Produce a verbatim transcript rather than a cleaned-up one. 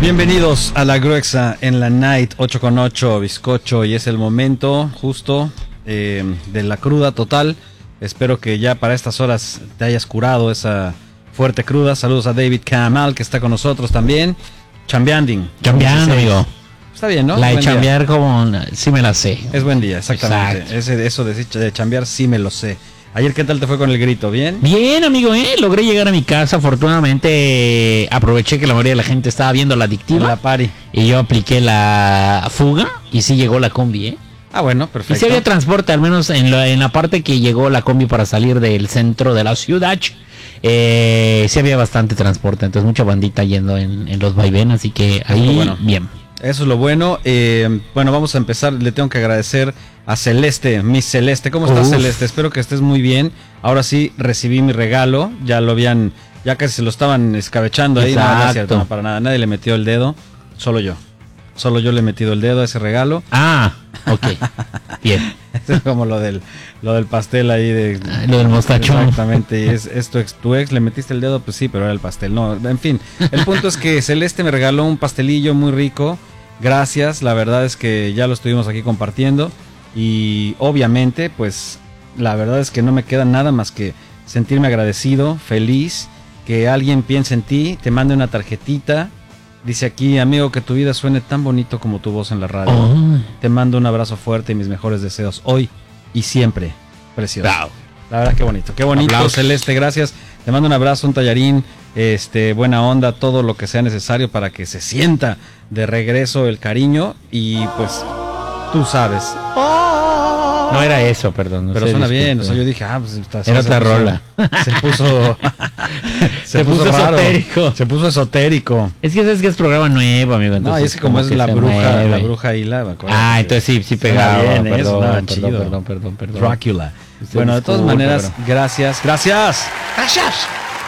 Bienvenidos a La Gruexa en la Night, ocho con ocho, bizcocho, y es el momento justo eh, de la cruda total. Espero que ya para estas horas te hayas curado esa fuerte cruda. Saludos a David Kamal, que está con nosotros también. Chambeanding. Chambeando, amigo. Está bien, ¿no? La de Buen chambear día. como... Sí me la sé. Es buen día, exactamente. Exacto. Ese, eso de, de chambear sí me lo sé. Ayer, ¿qué tal te fue con el grito? ¿Bien? Bien, amigo, ¿eh? Logré llegar a mi casa. Afortunadamente, aproveché que la mayoría de la gente estaba viendo la adictiva. La pari. Y yo apliqué la fuga y sí llegó la combi, ¿eh? Ah, bueno, Y perfecto. sí había transporte, al menos en la, en la parte que llegó la combi para salir del centro de la ciudad. Eh, sí había bastante transporte, entonces mucha bandita yendo en, en los vaivén, así que ahí, Bueno. bien. Eso es lo bueno. Eh, bueno, vamos a empezar. Le tengo que agradecer a Celeste, mi Celeste. ¿Cómo estás, Uf. Celeste? Espero que estés muy bien. Ahora sí recibí mi regalo. Ya lo habían, ya casi se lo estaban escabechando ahí. No, no es cierto, no, para nada. Nadie le metió el dedo. Solo yo. Solo yo le he metido el dedo a ese regalo. Ah, ok. Bien. Es como lo del, lo del pastel ahí de... Ah, lo del mostacho. Exactamente. Y es, es tu ex, tu ex, le metiste el dedo, pues sí, pero era el pastel. No, en fin. El punto es que Celeste me regaló un pastelillo muy rico. Gracias. La verdad es que ya lo estuvimos aquí compartiendo. Y obviamente, pues, la verdad es que no me queda nada más que sentirme agradecido, feliz, que alguien piense en ti, te mande una tarjetita. Dice aquí, amigo, que tu vida suene tan bonito como tu voz en la radio. Oh. Te mando un abrazo fuerte y mis mejores deseos hoy y siempre. Precioso. Wow. La verdad, qué bonito. Qué bonito, Aplausos. Celeste, gracias. Te mando un abrazo, un tallarín, este, buena onda, todo lo que sea necesario para que se sienta de regreso el cariño. Y pues, tú sabes. No era eso, perdón. No Pero sé, suena disculpe. bien, o sea, yo dije, ah, pues está, Era se otra puso- rola. Se puso. Se puso raro. esotérico. Se puso esotérico. Es que sabes que es programa nuevo, amigo. No, Entonces, y es que como es que la se bruja, mueve. la bruja y la. Ah, entonces sí, sí Suena pegaba. bien, ¿eh? perdón, Sonaba perdón, chido. perdón, perdón, perdón. Drácula. Usted Bueno, de todas disculpe, maneras, pero- gracias, gracias. Gracias.